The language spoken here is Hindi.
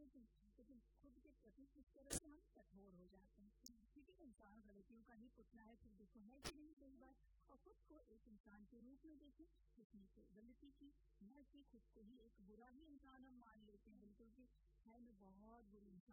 लेकिन खुद के प्रति किस तरह से हम कठोर हो जाते हैं, क्योंकि इंसान गलतियों का ही पुतला है। फिर देखो है कि नहीं कई बार, और खुद को एक इंसान के रूप में देखें जिसने कोई गलती की, न कि खुद को ही एक बुरा ही इंसान हम मान लेते हैं, बिल्कुल कि है मैं बहुत बुरी इंसान